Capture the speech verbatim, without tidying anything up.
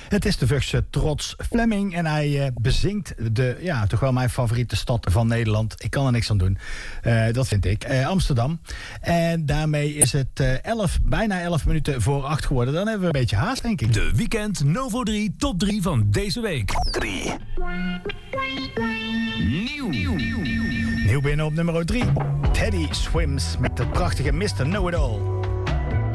Het is de Vugse Trots Fleming en hij uh, bezingt de, ja, toch wel mijn favoriete stad van Nederland. Ik kan er niks aan doen, uh, dat vind ik. Uh, Amsterdam. En daarmee is het uh, elf, bijna elf minuten voor acht geworden. Dan hebben we een beetje haast, denk ik. De Weekend Novo drie top drie van deze week. drie. Nieuw. Nieuw binnen op nummer drie. Teddy Swims met de prachtige mister Know-It-All.